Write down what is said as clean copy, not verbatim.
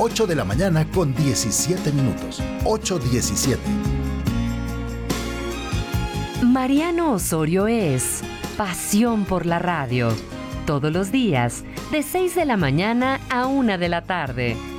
8 de la mañana con 17 minutos. 8:17. Mariano Osorio es pasión por la radio. Todos los días, de 6 de la mañana a 1 de la tarde.